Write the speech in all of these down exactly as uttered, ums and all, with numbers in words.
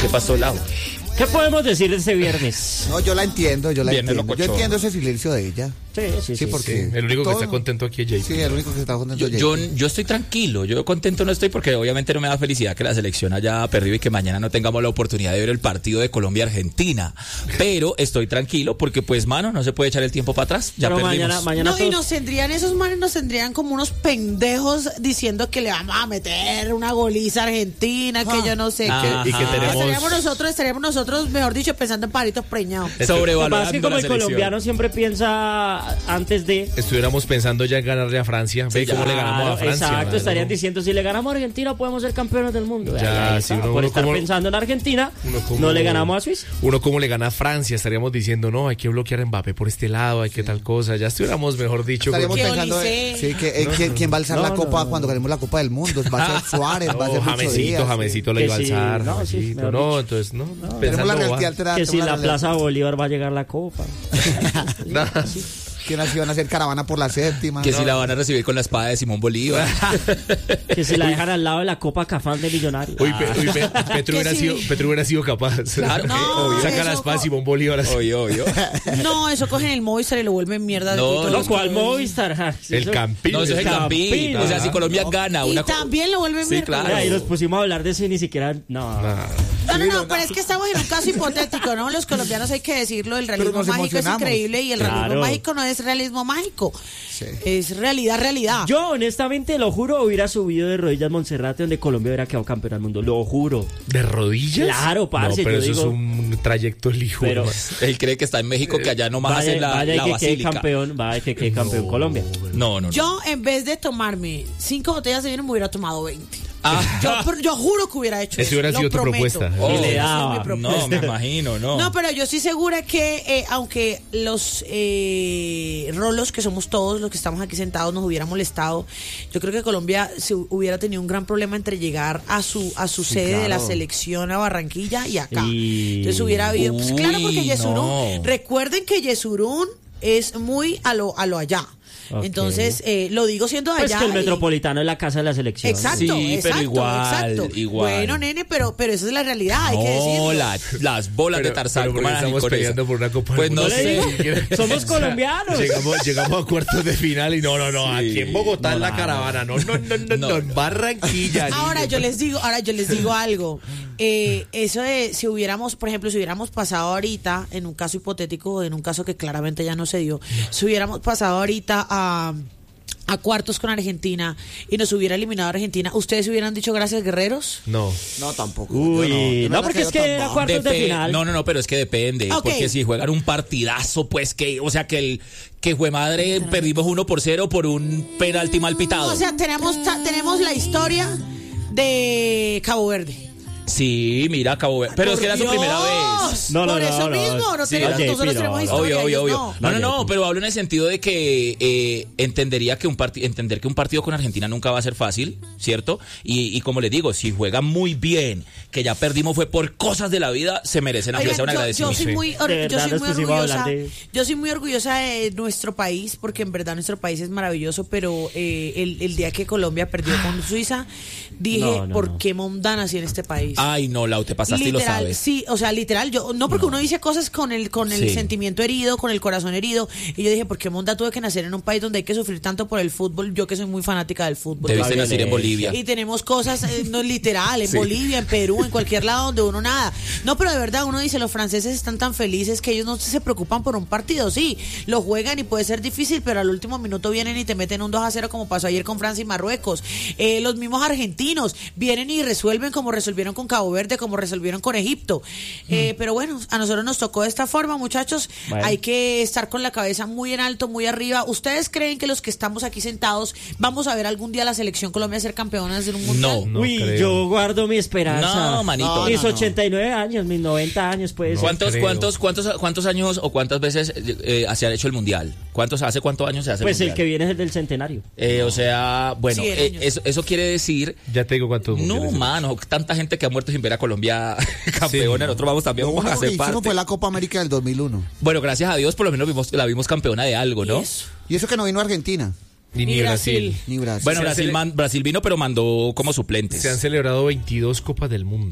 ¿Qué pasó, Lau? ¿Qué podemos decir de este viernes? No, yo la entiendo, yo la Viernes entiendo. Yo locochón. entiendo ese silencio de ella. Sí, sí, sí. Sí, porque El único todo- que está contento aquí es J P. Sí, el único que está contento Yo, es yo, J P. yo estoy tranquilo, yo contento no estoy porque obviamente no me da felicidad que la selección haya perdido y que mañana no tengamos la oportunidad de ver el partido de Colombia-Argentina. Pero estoy tranquilo porque, pues, mano, no se puede echar el tiempo para atrás. Ya Pero perdimos. mañana, mañana No, y todos- nos tendrían, esos manes nos tendrían como unos pendejos diciendo que le vamos a meter una goliza a Argentina, que yo no sé Ah, qué. y que tenemos- Estaríamos nosotros, estaríamos nosotros, mejor dicho, pensando en palitos preñados. Lo que pasa Sobrevalorando es que como la el selección. colombiano siempre piensa antes de... Estuviéramos pensando ya en ganarle a Francia. Ve cómo le ganamos a Claro, Francia. Exacto, mano. estarían diciendo, si le ganamos a Argentina podemos ser campeones del mundo. Ya, Ahí sí, está. uno- Por uno estar como- pensando en Argentina, Uno como- no le ganamos a Suiza. Uno como le gana a Francia, estaríamos diciendo, no, hay que bloquear a Mbappé por este lado, hay que tal cosa. Ya estuviéramos, mejor dicho, Estaríamos Que pensando Oliseh. en, sí, que, en quién, quién va a alzar No, la no, copa no, cuando ganemos la Copa del Mundo. Va a ser Suárez, va a ser no, Lucho Jamesito, Díaz, Jamesito le Que iba a sí, alzar. no, sí, Jamesito, mejor no, dicho. entonces, no. sí. Tenemos pensando la bobadas. realidad alterada. Que si tenemos la realidad- Plaza Bolívar va a llegar la copa. No. Que nació van a hacer caravana por la séptima. Que No. si la van a recibir con la espada de Simón Bolívar. Que si la dejan al lado de la copa Cafán de Millonarios. Uy, Pe- uy, Pe- Petro, Que hubiera sí. sido, Petro hubiera sido capaz. Claro, No, obvio. Saca la eso espada co- Simón Bolívar. así. Obvio, obvio. No, eso cogen el Movistar y lo vuelven mierda. No, de no, todos No, los ¿cuál colores. Movistar? Ja, sí, El eso- Campín. No, eso es el Campín. Campín. O sea, si Colombia gana Y una co- también lo vuelven Sí, mierda. claro. Ya, y nos pusimos a hablar de eso y ni siquiera... No. Ah, No, no, no, pero es que estamos en un caso hipotético, ¿no? Los colombianos hay que decirlo, el realismo nos mágico es emocionamos. increíble y el Claro. realismo mágico no es realismo mágico. Sí. Es realidad, realidad. Yo, honestamente, lo juro, hubiera subido de rodillas Monserrate donde Colombia hubiera quedado campeón del mundo. Lo juro. ¿De rodillas? Claro, parce, No, pero yo eso digo- es un trayecto lijo. Pero... Él cree que está en México, que allá nomás Vaya, hacen la, vaya y la que quede basílica. campeón, vaya que quede campeón Colombia. No, no, no. Yo, en vez de tomarme cinco botellas de vino, me hubiera tomado veinte. Ah. Yo, pero yo juro que hubiera hecho eso. Esa hubiera lo sido tu prometo. propuesta. Oh, Y le Esa daba. es mi propuesta. No, me imagino, no. No, pero yo estoy segura que eh, aunque los eh, rolos que somos todos los que estamos aquí sentados nos hubiera molestado, yo creo que Colombia se hubiera tenido un gran problema entre llegar a su a su sede de la claro. selección a Barranquilla y acá. Y- Entonces hubiera habido, pues, claro, porque Uy, Yesurún, no. recuerden que Yesurún es muy a lo a lo allá. Ok. Entonces, eh, lo digo siendo Pues allá. que el y- Metropolitano es la casa de la selección. Exacto, Sí, pero exacto, igual, exacto. igual. Bueno, nene, pero, pero esa es la realidad, hay que No, decirlo. la- las bolas Pero- de Tarzán. pero ¿cómo porque van a ir estamos con peleando eso? por una Copa del Pues no Mundo. ¿No le sé. digo? Somos colombianos. Llegamos, llegamos a cuartos de final y no, no, no, aquí en Bogotá No, en la no, caravana, no, no, no, no, No. no, en Barranquilla. Ahora niño. yo les digo, ahora yo les digo algo. Eh, eso de si hubiéramos, por ejemplo, si hubiéramos pasado ahorita, en un caso hipotético, en un caso que claramente ya no se dio, si hubiéramos pasado ahorita a a cuartos con Argentina y nos hubiera eliminado Argentina, ¿ustedes hubieran dicho gracias, guerreros? No. No, tampoco. Uy, Yo yo no, me porque quedo es que tan era bajo. cuartos de Depe- final. No, no, no, pero es que depende. Ok. Porque si juegan un partidazo, pues que, o sea, que el que fue madre, perdimos uno por cero por un penalti mal pitado. O sea, tenemos ta- tenemos la historia de Cabo Verde. Sí, mira, Cabo Verde. Pero es que era su Por primera Dios. vez. No, no, Por no, eso no. mismo, no Sí, tenemos, oye, nosotros Pino, tenemos obvio, historia. Obvio, obvio, ellos obvio. no. No, no, no, pero hablo en el sentido de que eh, entendería que un partido, entender que un partido con Argentina nunca va a ser fácil, ¿cierto? Y, y como les digo, si juegan muy bien, que ya perdimos fue por cosas de la vida, se merecen aunque Oigan, sea un yo, yo agradecimiento. soy muy, or- De yo verdad, soy nos muy pusimos a orgullosa. hablar de- Yo soy muy orgullosa de nuestro país porque en verdad nuestro país es maravilloso, pero eh, el, el día que Colombia perdió con Suiza dije, No, no, ¿por no. qué monda nací en este país? Ay, no, Lau, te pasaste y lo Literal, sabes. sí, o sea, literal, yo no porque uno dice cosas con el con el Sí. sentimiento herido, con el corazón herido, y yo dije, ¿por qué monda tuve que nacer en un país donde hay que sufrir tanto por el fútbol? Yo que soy muy fanática del fútbol. Debiste la nacer en violencia. Bolivia. Y tenemos cosas, eh, no literal, en Bolivia, en Perú, en cualquier lado donde uno nada. No, pero de verdad uno dice, los franceses están tan felices que ellos no se preocupan por un partido. Sí, lo juegan y puede ser difícil, pero al último minuto vienen y te meten un dos a cero como pasó ayer con Francia y Marruecos. Eh, los mismos argentinos vienen y resuelven como resolvieron con Cabo Verde, como resolvieron con Egipto. Eh, pero bueno, a nosotros nos tocó de esta forma, muchachos. Bueno. Hay que estar con la cabeza muy en alto, muy arriba. ¿Ustedes creen que los que estamos aquí sentados vamos a ver algún día la selección Colombia ser campeonas de un mundial? No. No Uy, creo. yo guardo mi esperanza. No, manito. Mis No, no, no. ochenta y nueve años, mis noventa años, pues. ¿Cuántos, creo. cuántos, cuántos, cuántos años o cuántas veces eh, se ha hecho el mundial? ¿Cuántos, hace cuántos años se hace Pues el el mundial? que viene es el del centenario. Eh, o sea, bueno, cien eh, años. eso, eso quiere decir. Ya te digo cuántos No, mundiales. mano, tanta gente que ha muerto sin ver a Colombia campeona. Nosotros vamos también Lo vamos a único que hacer hicimos parte. fue la Copa América del dos mil uno. Bueno, gracias a Dios, por lo menos vimos, la vimos campeona de algo, ¿no? Eso. Y eso que no vino Argentina, Ni, Ni ni Brasil. Brasil. ni Brasil. Bueno, Se han Brasil, cele- man- Brasil vino, pero mandó como suplentes. Se han celebrado veintidós Copas del Mundo.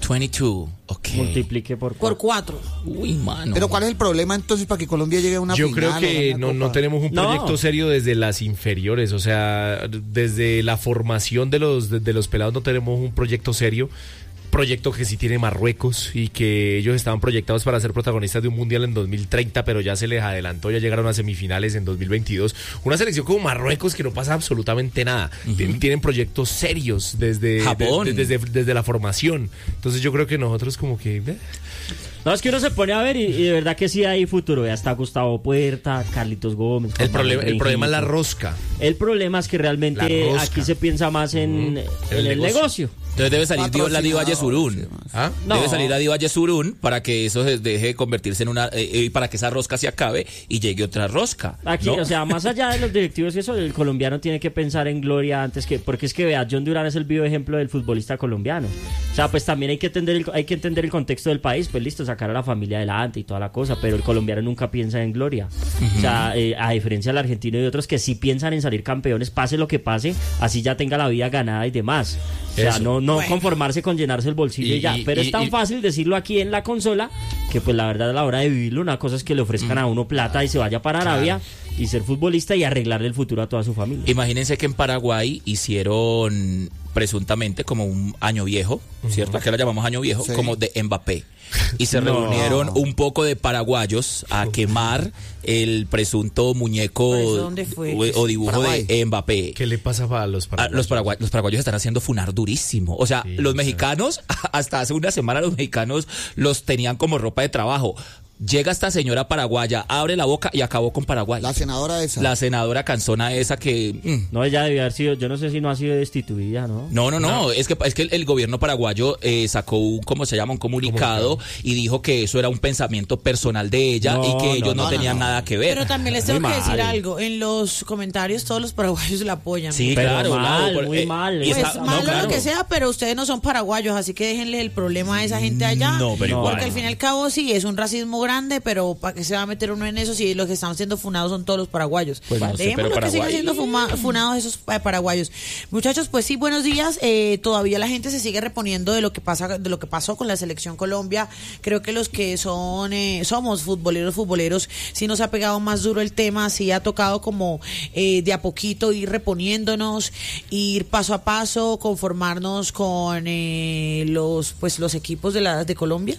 veintidós, ok. Multiplique por Por cuatro. cuatro. Uy, mano. Pero ¿cuál es el problema entonces para que Colombia llegue a una Yo final? creo o que una no, no copa? tenemos un No. proyecto serio desde las inferiores, o sea, desde la formación de los, de, de los pelados no tenemos un proyecto serio. Proyecto que sí tiene Marruecos y que ellos estaban proyectados para ser protagonistas de un mundial en dos mil treinta, pero ya se les adelantó, ya llegaron a semifinales en dos mil veintidós. Una selección como Marruecos que no pasa absolutamente nada. Tien- Tienen proyectos serios desde, Japón. de- de- desde, desde la formación. Entonces yo creo que nosotros como que... eh, No, es que uno se pone a ver y, y de verdad que sí hay futuro. Ya está Gustavo Puerta, Carlitos Gómez. El Juan problema, Manuel el problema es la Rengifo. rosca. El problema es que realmente La rosca. aquí se piensa más en, en el el negocio. negocio. Entonces debe salir Diva- la diva Patrocinadores, Yesurún. sí, ¿Ah? No. Debe salir la diva Yesurún para que eso se deje de convertirse en una... eh, eh, para que esa rosca se acabe y llegue otra rosca. Aquí, ¿no? o sea, más allá de los directivos y eso, el colombiano tiene que pensar en gloria antes que... Porque es que, vea, John Durán es el vivo ejemplo del futbolista colombiano. O sea, pues también hay que entender el, hay que entender el contexto del país. Pues listo, sacar a la familia adelante y toda la cosa, pero el colombiano nunca piensa en gloria. O sea, eh, a diferencia del argentino y otros que sí piensan en salir campeones, pase lo que pase, así ya tenga la vida ganada y demás. O sea, Eso. no, no Bueno. conformarse con llenarse el bolsillo y, Y- ya. y- Pero y- es tan y- fácil decirlo aquí en la consola que pues la verdad a la hora de vivirlo, una cosa es que le ofrezcan a uno plata y se vaya para Arabia y ser futbolista y arreglarle el futuro a toda su familia. Imagínense que en Paraguay hicieron presuntamente como un año viejo, ¿cierto? Acá lo llamamos año viejo, Sí. como de Mbappé. Y se No. reunieron un poco de paraguayos a quemar el presunto muñeco ¿Por eso dónde fue? o, o dibujo Paraguay. de Mbappé. ¿Qué le pasa a los Ah, paraguayos? los, paraguay- los paraguayos están haciendo funar durísimo. O sea, Sí, los o sea. mexicanos, hasta hace una semana los mexicanos los tenían como ropa de trabajo. Llega esta señora paraguaya, abre la boca y acabó con Paraguay. La senadora esa. La senadora canzona esa que... mm, No, ella debió haber sido, yo no sé si no ha sido destituida, ¿no? No, no, no, es que es que el, el gobierno paraguayo eh, sacó un, ¿cómo se llama? Un comunicado y dijo que eso era un pensamiento personal de ella No, y que no, ellos no, no, tenían no, no. nada que ver. Pero también les Muy tengo que decir mal. algo. En los comentarios todos los paraguayos la apoyan. Sí, Pero claro, mal, Lau, por- muy mal. y Pues está- no, malo claro. lo que sea, pero ustedes no son paraguayos, así que déjenle el problema a esa gente allá. No, pero igual. Porque al fin y al cabo sí, es un racismo grande, pero ¿para qué se va a meter uno en eso si los que están siendo funados son todos los paraguayos? Pues no sé, Dejémoslo pero que sigan Paraguay- siendo fuma- funados esos eh, paraguayos. Muchachos, pues sí, buenos días. Eh, todavía la gente se sigue reponiendo de lo que pasa, de lo que pasó con la selección Colombia. Creo que los que son eh, somos futboleros, futboleros, sí nos ha pegado más duro el tema, sí ha tocado como eh, de a poquito ir reponiéndonos, ir paso a paso, conformarnos con eh, los pues los equipos de la de Colombia,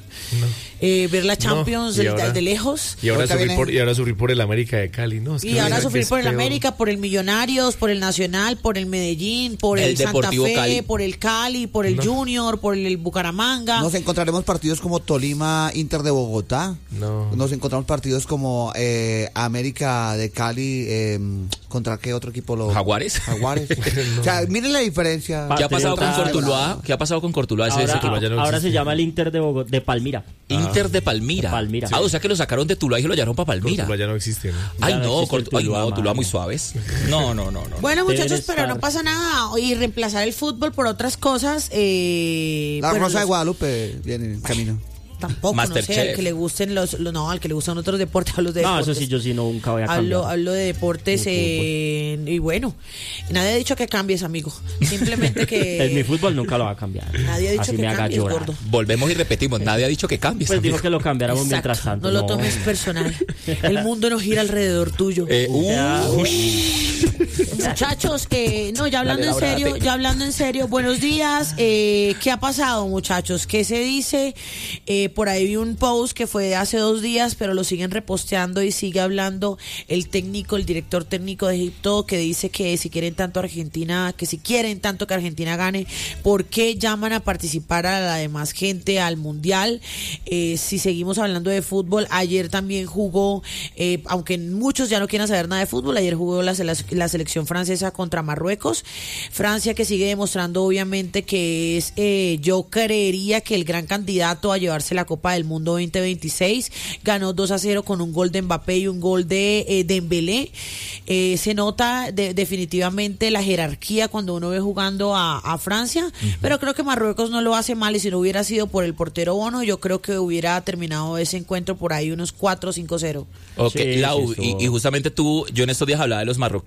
eh, ver la Champions No, y de, ahora- de lejos. Y ahora, Ahorita sufrir viene- por, y ahora sufrir por el América de Cali, ¿no? Es que Y ahora es sufrir por el peor. América, por el Millonarios, por el Nacional, por el Medellín, por el, El Santa Deportivo Fe, Cali. por el Cali, por el Junior, por el Bucaramanga. Nos encontraremos partidos como Tolima, Inter de Bogotá. No. Nos encontramos partidos como eh, América de Cali. Eh, ¿Contra qué otro equipo? Lo... Jaguares. Jaguares. O sea, miren la diferencia. Pa- ¿Qué ha pasado con Patriota. Cortuluá? ¿Qué ha pasado con Cortuluá? Ese- Ahora, ese Tuluá ya no ahora existe. se llama el Inter de Bogotá, de Palmira. Inter de Palmira. De Palmira. Ah, o sea que lo sacaron de Tuluá y lo llevaron para Palmira. Cortuluá ya no existe, ¿no? Ay, Ya no no, existe el Cortu- ay, Tuluá, no, Tuluá mano. muy suaves. No, no, no, no. Bueno, Deben muchachos, pero estar- no pasa nada. Y reemplazar el fútbol por otras cosas. Eh, La bueno, Rosa de los- Guadalupe viene en camino. Tampoco, no Masterchef. sé, al que le gusten los, los- no, al que le gustan otros deportes, hablo de No, deportes. eso sí, yo sí nunca voy a cambiar. Hablo, hablo de deportes eh, y bueno, nadie ha dicho que cambies, amigo. Simplemente que En mi fútbol nunca lo va a cambiar. nadie ha dicho Así que me haga cambies, llorar. gordo. Volvemos y repetimos, nadie ha dicho que cambies. Pues amigo. dijo que lo cambiáramos Exacto, mientras tanto. no lo tomes personal. El mundo no gira alrededor tuyo. Eh, uh, Ya. Muchachos, eh, no, ya hablando Dale, en Laura, serio, date. ya hablando en serio, buenos días. Eh, ¿Qué ha pasado, muchachos? ¿Qué se dice? Eh, por ahí vi un post que fue de hace dos días, pero lo siguen reposteando y sigue hablando el técnico, el director técnico de Egipto, que dice que si quieren tanto Argentina, que si quieren tanto que Argentina gane, ¿por qué llaman a participar a la demás gente al Mundial? Eh, si seguimos hablando de fútbol, ayer también jugó, eh, aunque muchos ya no quieren saber nada de fútbol, ayer jugó la, sele- la selección francesa contra Marruecos. Francia que sigue demostrando obviamente que es, eh, yo creería que el gran candidato a llevarse la Copa del Mundo veinte veintiséis. Ganó dos a cero con un gol de Mbappé y un gol de eh, Dembélé. Eh, se nota de- definitivamente la jerarquía cuando uno ve jugando a, a Francia, pero creo que Marruecos no lo hace mal y si no hubiera sido por el portero Bono, yo creo que hubiera terminado ese encuentro por ahí unos cuatro o cinco cero. Ok, Sí, Lau, sí, y, estuvo- y justamente tú, yo en estos días hablaba de los marroquíes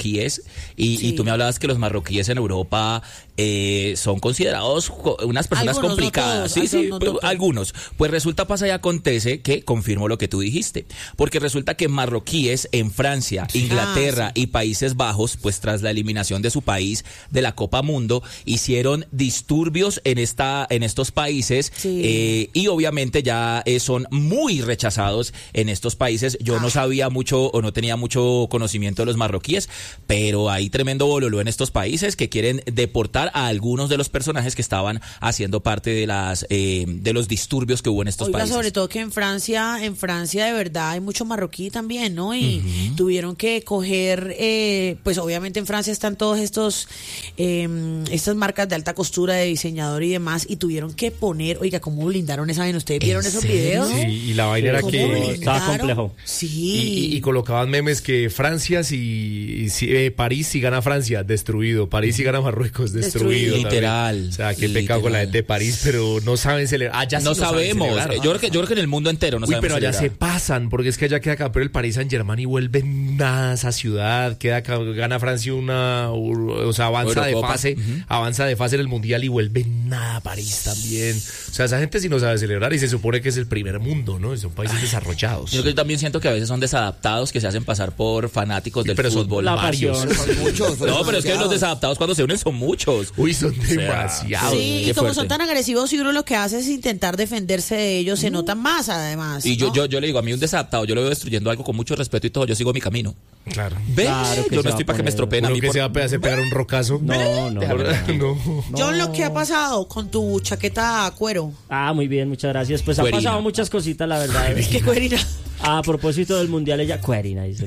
Y, Sí. y tú me hablabas que los marroquíes en Europa eh, son considerados co- unas personas Algunos, no complicadas. todos, sí, sí, no pues, todos. algunos. Pues resulta, pasa y acontece que confirmo lo que tú dijiste. Porque resulta que marroquíes en Francia, Inglaterra Ah, sí. y Países Bajos, pues tras la eliminación de su país de la Copa Mundo, hicieron disturbios en esta en estos países Sí. eh, y obviamente ya eh, son muy rechazados en estos países. Yo Ah. no sabía mucho o no tenía mucho conocimiento de los marroquíes, pero hay tremendo bololó en estos países que quieren deportar a algunos de los personajes que estaban haciendo parte de las eh, de los disturbios que hubo en estos Oiga, países. sobre todo que en Francia, en Francia de verdad hay mucho marroquí también, ¿no? Y tuvieron que coger, eh, pues obviamente en Francia están todos estos, eh, estas marcas de alta costura, de diseñador y demás, y tuvieron que poner, oiga, ¿cómo blindaron esa vaina? ¿Ustedes vieron esos videos? Sí, y la vaina era ¿Cómo que... blindaron? estaba complejo. Sí. Y, y- y colocaban memes que Francia si, si eh, París si gana Francia, destruido. París si gana Marruecos, destruido. Destruido. también. Literal, O sea, qué pecado con la gente de París, pero no saben celebrar. Allá sí no lo saben sabemos. celebrar. Eh, Yo creo, que, yo creo que en el mundo entero no Uy, sabemos pero allá se celebrar. pasan, porque es que allá queda campeón el Paris Saint Germain y vuelve nada a esa ciudad, queda ca- gana Francia una, o sea, avanza de Eurocopa. fase, avanza de fase en el mundial y vuelve nada a París también. O sea, esa gente sí no sabe celebrar y se supone que es el primer mundo, ¿no? Son países desarrollados. Yo creo que también siento que a veces son desadaptados que se hacen pasar por fanáticos del pero son fútbol. La varios. pasión. Son muchos. son No, pero es que los demasiados. desadaptados cuando se unen son muchos. Uy, son sea, demasiados. Sí, qué y como fuerte. son tan agresivos, y uno lo que hace es intentar defenderse de ellos, se notan más además. Y yo, ¿no? yo, yo le digo, a mí un desadaptado, yo lo veo destruyendo algo con mucho respeto y todo, yo sigo mi camino. Claro. ¿Ves? Claro que yo se no va estoy a para que me poner- estropeen a Uno mí. que por- se va a hacer pegar un rocazo. No, no, Por- no. no. John, ¿lo que ha pasado con tu chaqueta a cuero? Ah, muy bien, muchas gracias. Pues han Cuerina. pasado muchas cositas, la verdad. Es que cuerina. A propósito del mundial, ella cuerina, dice.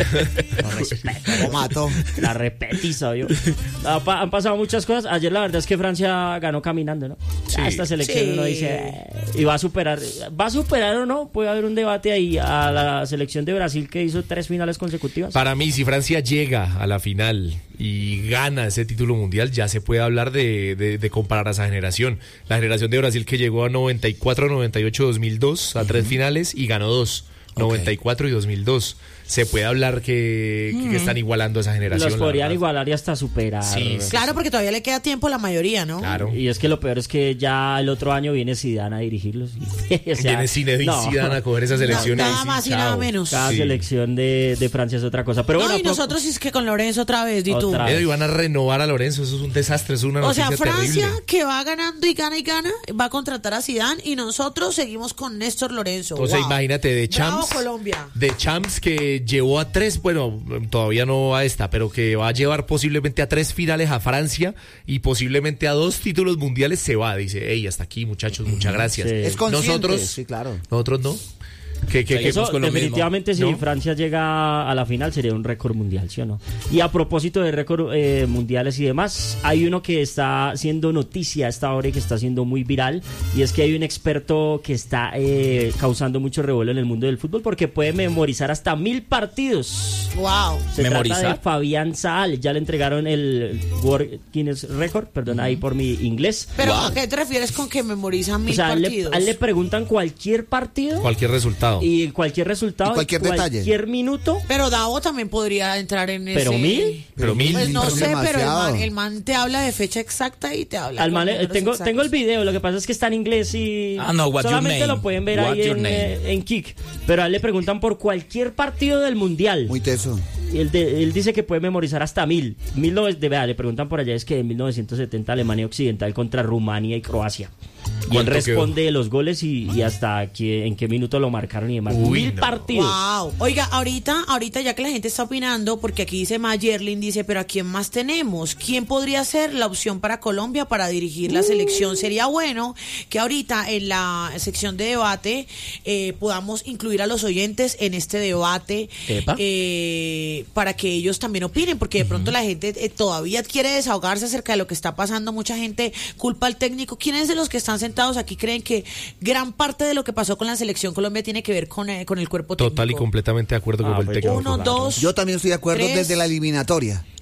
No respeto. Lo mato. La repetiza, yo. Ha pa- Han pasado muchas cosas. Ayer la verdad es que Francia ganó caminando, ¿no? Ya Sí. esta selección Sí. uno dice, eh, y va a superar. ¿Va a superar o no? Puede haber un debate ahí a la selección de Brasil que hizo tres finales consecutivas. Para mí, si Francia llega a la final y gana ese título mundial, ya se puede hablar de, de- de comparar a esa generación. La generación de Brasil que llegó a noventa y cuatro, noventa y ocho, dos mil dos, a tres finales y ganó dos, noventa y cuatro y dos mil dos. Se puede hablar que, que están igualando a esa generación. Los la podrían verdad. igualar y hasta superar. Sí, sí. Claro, porque todavía le queda tiempo a la mayoría, ¿no? Claro. Y es que lo peor es que ya el otro año viene Zidane a dirigirlos. O sea, Viene Zinedine no. Zidane a coger esa selección. No, y nada sí, más y chao. nada menos. Cada Sí. selección de, de Francia es otra cosa. Pero No, bueno, y pro- nosotros es que con Lorenzo otra vez, di tú. Otra vez. Eh, y van a renovar a Lorenzo, eso es un desastre, es una O sea, noticia Francia, terrible. que va ganando y gana y gana, va a contratar a Zidane y nosotros seguimos con Néstor Lorenzo. O sea, Wow. imagínate de Bravo, Champs. Colombia. De Champs que llevó a tres, bueno, todavía no a esta, pero que va a llevar posiblemente a tres finales a Francia y posiblemente a dos títulos mundiales se va. Dice, hey, hasta aquí, muchachos, muchas gracias. Sí. Es consciente. Nosotros, Sí, claro. nosotros no. Que, que, que- Eso, con lo mismo, definitivamente, si ¿no? Francia llega a la final, sería un récord mundial, ¿sí o no? Y a propósito de récord eh, mundiales y demás, hay uno que está siendo noticia a esta hora y que está siendo muy viral, y es que hay un experto que está eh, causando mucho revuelo en el mundo del fútbol porque puede memorizar hasta mil partidos. Wow. Se ¿Memorizar? trata de Fabián Saal, ya le entregaron el World Guinness Record, perdón ahí por mi inglés. Pero Wow. ¿a qué te refieres con que memorizan mil O sea, a él le, partidos? a él le preguntan cualquier partido cualquier resultado. y cualquier resultado, Y cualquier detalle. cualquier minuto. Pero Davo también podría entrar en ese... ¿Pero mil? Pero mil. Pues no Es sé, pero el demasiado. man, el man te habla de fecha exacta y te habla... Al con man, eh, números tengo, exactos. tengo el video, lo que pasa es que está en inglés y Ah, no, what's your solamente name? lo pueden ver What's ahí your en, name? eh, en Kik. Pero a él le preguntan por cualquier partido del mundial. Muy teso. Y él, de- él dice que puede memorizar hasta mil. mil nove- de, vea, le preguntan por allá, es que en mil novecientos setenta Alemania Occidental contra Rumania y Croacia. Y él ¿Cuánto responde los goles y, y hasta qué- en qué minuto lo marcaron y demás. Uy, mil no. partidos. Wow. Oiga, ahorita, ahorita ya que la gente está opinando, porque aquí dice Mayerlin, dice, pero ¿a quién más tenemos? ¿Quién podría ser la opción para Colombia para dirigir la selección? Sería bueno que ahorita en la sección de debate eh, podamos incluir a los oyentes en este debate Epa. eh, para que ellos también opinen, porque de pronto la gente eh, todavía quiere desahogarse acerca de lo que está pasando. Mucha gente culpa al técnico. ¿Quiénes de los que están sentados aquí creen que gran parte de lo que pasó con la selección Colombia tiene que ver con, eh, con el cuerpo técnico? Total y completamente de acuerdo Ah, con el pues, técnico. Uno, Claro. dos. Yo también estoy de acuerdo Tres. desde la eliminatoria.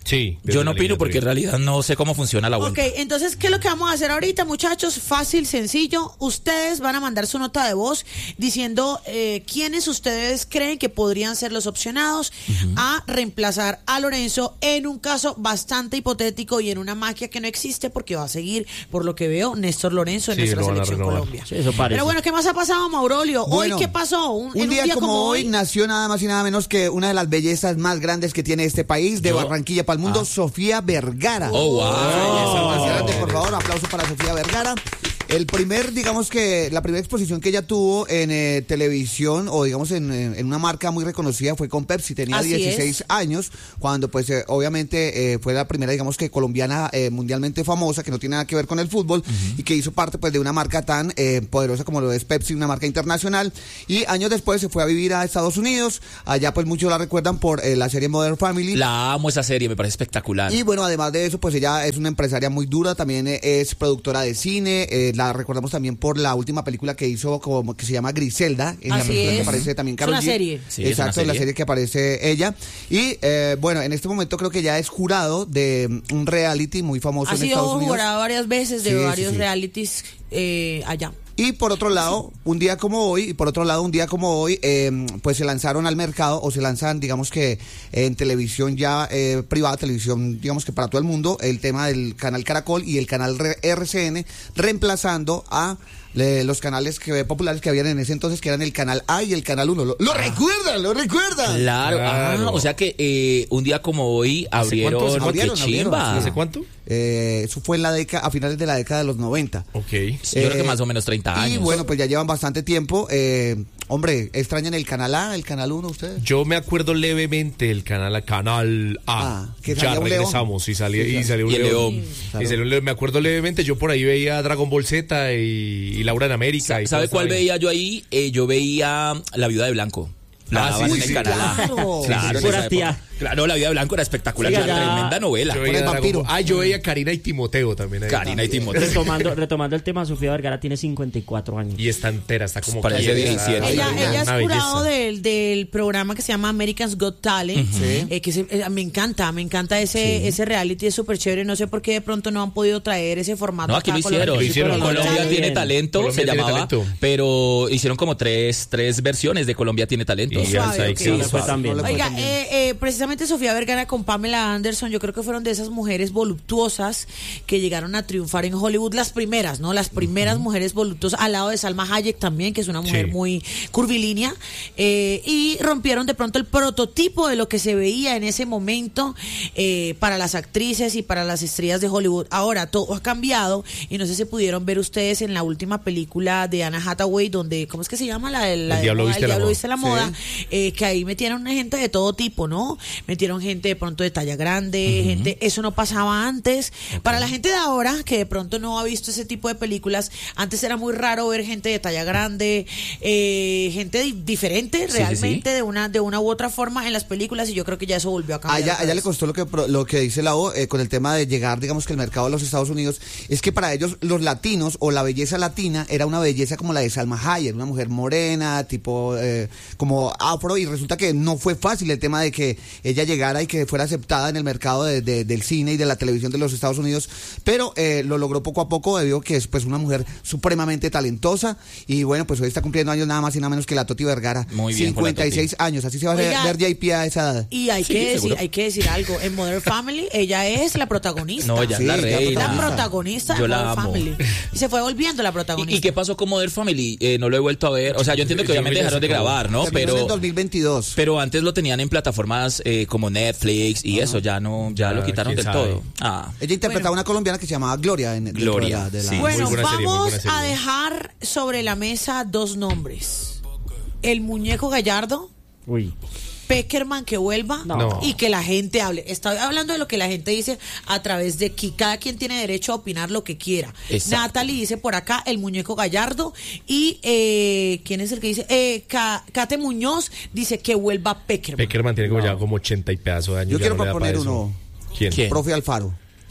Sí. Yo no opino eliminatoria. porque en realidad no sé cómo funciona la vuelta. Ok, entonces, ¿qué es lo que vamos a hacer ahorita, muchachos? Fácil, sencillo. Ustedes van a mandar su nota de voz diciendo eh, quiénes ustedes creen que podrían ser los opcionados uh-huh. a reemplazar a Lorenzo en un caso bastante hipotético y en una magia que no existe porque va a seguir, por lo que veo, Néstor Lorenzo en sí, nuestra selección Colombia. Sí, eso parece. Pero bueno, ¿qué más ha pasado, Maurolio? Bueno, ¿Hoy qué pasó? Un, un, en día un día como, como hoy nació nada más y nada menos que una de las bellezas más grandes que tiene este país, de ¿Yo? Barranquilla para el mundo, Ah. Sofía Vergara. Oh, wow. Belleza más grande, por favor, aplauso para Sofía Vergara. El primer, digamos que, la primera exposición que ella tuvo en eh, televisión o digamos en, en una marca muy reconocida fue con Pepsi, tenía Así dieciséis es. años, cuando pues eh, obviamente eh, fue la primera, digamos que colombiana eh, mundialmente famosa, que no tiene nada que ver con el fútbol uh-huh. y que hizo parte pues de una marca tan eh, poderosa como lo es Pepsi, una marca internacional, y años después se fue a vivir a Estados Unidos, allá pues muchos la recuerdan por eh, la serie Modern Family. La amo esa serie, me parece espectacular. Y bueno, además de eso, pues ella es una empresaria muy dura, también eh, es productora de cine, eh, la recordamos también por la última película que hizo, como que se llama Griselda, en Así la película es. que aparece también Es Karol una G. serie. Sí, es Exacto, una la serie. serie que aparece ella. Y eh, bueno, en este momento creo que ya es jurado de un reality muy famoso Ha en sido Estados Unidos. jurado varias veces de Sí, sí, varios sí. realities eh, allá. Y por otro lado, un día como hoy, y por otro lado, un día como hoy, eh, pues se lanzaron al mercado, o se lanzan, digamos que en televisión ya eh, privada, televisión, digamos que para todo el mundo, el tema del canal Caracol y el canal R C N, reemplazando a le, los canales que populares que habían en ese entonces, que eran el canal A y el canal uno. ¿Lo, lo recuerdan? ¿Lo recuerdan? Claro, Claro. Ah, o sea que eh, un día como hoy abrieron, cuánto? qué Abrieron, abrieron, chimba. ¿Hace cuánto? Eh, eso fue en la década, a finales de la década de los noventa. Ok. Yo creo que Eh, más o menos treinta años. Y bueno, pues ya llevan bastante tiempo. Eh, hombre, ¿extrañan el canal A, el canal uno ustedes? Yo me acuerdo levemente del canal Canal A. Ah, que ya salía un león. regresamos y salió, Sí, y claro. salió un Y el león. león. Claro. Y salió un león. Me acuerdo levemente, yo por ahí veía Dragon Ball Z y, y Laura en América. y ¿Sabe toda cuál esa veía yo ahí? Eh, yo veía La Viuda de Blanco. La Ah, daban sí, en el sí, canal. claro. Claro, en Pura esa tía. época. Claro, La Viuda de Blanco era espectacular, Oiga, una ya- tremenda novela. Yo Con veía el Dragon vampiro. Ball. Ah, yo veía Karina y Timoteo también. ahí. Karina y Timoteo. Retomando, retomando el tema, Sofía Vergara tiene cincuenta y cuatro años. Y está entera, está como Parece casi- diecisiete. Ay, Ella, una- ella es una jurado belleza. del, del programa que se llama American's Got Talent, eh, que se- eh, me encanta, me encanta ese ese reality, es súper chévere, no sé por qué de pronto no han podido traer ese formato. No, aquí acá lo a Colombia. hicieron. Lo hicieron. Colombia Colombia tiene bien. talento, Colombia se tiene llamaba, talento. pero hicieron como tres, tres versiones de Colombia tiene talento. Y Suave, Alza ok. Excel. No le fue tan bien. No le fue Oiga, tan bien. eh, eh, precisamente Sofía Vergara con Pamela Anderson, yo creo que fueron de esas mujeres voluptuosas que llegaron a triunfar en Hollywood, las primeras, ¿no? Las primeras mujeres voluptuosas, al lado de Salma Hayek también, que es una mujer Sí. muy curvilínea, eh, y rompieron de pronto el prototipo de lo que se veía en ese momento eh, para las actrices y para las estrellas de Hollywood. Ahora, todo ha cambiado, y no sé si pudieron ver ustedes en la última película de Anna Hathaway, donde, ¿cómo es que se llama? La, de- la El de Diablo moda, viste El la Diablo moda. viste la moda, eh, que ahí metieron gente de todo tipo, ¿no? Metieron gente de pronto de talla grande, gente, eso no pasaba antes. Para la gente de ahora, que de pronto no ha visto ese tipo de películas, antes era muy raro ver gente de talla grande, eh, gente di- diferente Sí, sí, realmente sí. de una de una u otra forma en las películas, y yo creo que ya eso volvió a cambiar. Allá, otra allá le vez. costó lo que pro- lo que dice la O eh, con el tema de llegar, digamos que el mercado de los Estados Unidos, es que para ellos los latinos o la belleza latina era una belleza como la de Salma Hayek, una mujer morena, tipo eh, como afro, y resulta que no fue fácil el tema de que ella llegara y que fuera aceptada en el mercado de- de- del cine y de la televisión de los Estados Unidos, pero eh, lo logró poco a poco debido a que es pues una mujer supremamente talentosa, y bueno, pues hoy está cumpliendo años nada más y nada menos que la Toti Vergara, Muy bien por la cincuenta y seis años, así se va a Oiga, ver J P a esa edad. Y hay Sí, que decir, seguro. hay que decir algo, en Modern Family ella es la protagonista. No, ella Sí, es la la reina. la protagonista de Yo la Modern amo. Family. Y se fue volviendo la protagonista. ¿Y, y qué pasó con Modern Family? Eh, no lo he vuelto a ver. O sea, yo entiendo que Sí, obviamente ya se dejaron de acabó. grabar, ¿no? Terminó en el Pero, dos mil veintidós. pero antes lo tenían en plataformas eh, como Netflix y eso, ya no, ya Ya, lo quitaron quién del sabe. todo. Ah. Ella interpretaba Bueno. una colombiana que se llamaba Gloria. En, dentro Gloria, de la- de la- sí. Bueno, Muy buena serie, muy vamos buena serie. a dejar sobre la mesa dos nombres. El muñeco Gallardo, Uy. Peckerman que vuelva No. y que la gente hable. Estoy hablando de lo que la gente dice a través de que cada quien tiene derecho a opinar lo que quiera. Exacto. Natalie dice por acá el muñeco Gallardo y eh, ¿quién es el que dice? Eh, Ca- Kate Muñoz dice que vuelva Peckerman. Peckerman tiene como ya como ochenta y pedazos de años. Yo ya quiero no le da proponer para eso. uno. ¿Quién? ¿Quién? Profe Alfaro.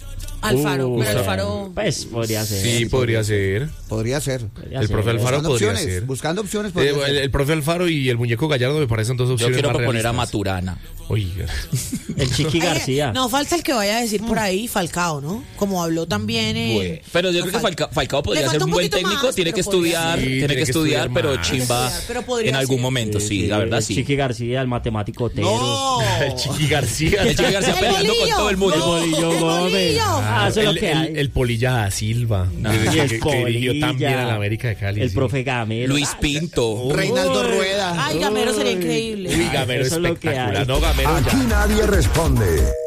Alfaro, Uh, pero Alfaro... Pues podría ser. Sí, podría ser. Podría ser. podría El ser. profe Alfaro Buscando podría opciones, ser. buscando opciones. Eh, podría el, ser. el profe Alfaro y el muñeco Gallardo me parecen dos Yo opciones quiero más proponer a realistas. Maturana. Oiga. El Chiqui Ay, García. No falta el que vaya a decir por ahí Falcao, ¿no? Como habló también. eh, Bueno, pero yo no creo que falta. Falcao, Falcao Le podría falta ser un buen poquito técnico, más, tiene que pero podría estudiar, ser. Sí, tiene que estudiar, pero más. chimba Pero podría en algún ser. momento, sí, la verdad el sí. Chiqui García, el matemático Otero. No. El Chiqui García. El Chiqui García El peleando con bolillo. todo el mundo. El bolillo El Gómez. bolillo. Ah, eso es lo el, que el- hay. el Polilla da Silva. No. que, Y que- el que dirigió Polilla. tan bien a la América de Cali. El sí. profe Gamero. Luis Ah, Pinto. Reinaldo Uy. Rueda. Ay, Gamero sería increíble. Uy, Gamero Eso es lo que espectacular. hay. No, Gamero Aquí ya. nadie responde.